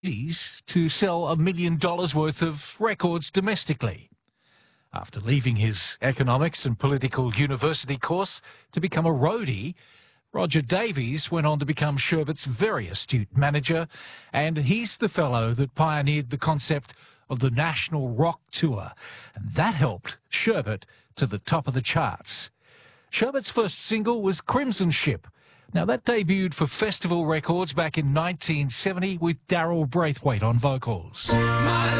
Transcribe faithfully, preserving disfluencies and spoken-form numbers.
to sell a million dollars worth of records domestically. After leaving his economics and political university course to become a roadie, Roger Davies went on to become Sherbert's very astute manager, and he's the fellow that pioneered the concept of the National Rock Tour, and that helped Sherbert to the top of the charts. Sherbert's first single was Crimson Ship. Now, that debuted for Festival Records back in nineteen seventy with Daryl Braithwaite on vocals. My